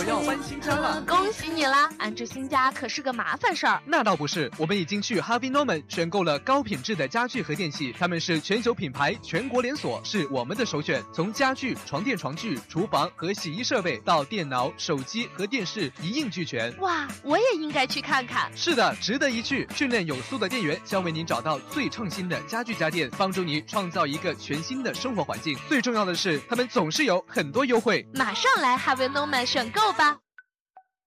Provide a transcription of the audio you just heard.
我要搬新家了。 恭喜你啦！安置新家可是个麻烦事儿。 那倒不是，我们已经去 Harvey Norman 选购了高品质的家具和电器，他们是全球品牌，全国连锁，是我们的首选。从家具、床垫、床具、厨房和洗衣设备到电脑、手机和电视一应俱全。 哇，我也应该去看看。 是的，值得一去。训练有素的店员将为您找到最创新的家具家电，帮助你创造一个全新的生活环境。最重要的是，他们总是有很多优惠。 马上来 Harvey Norman 选购吧。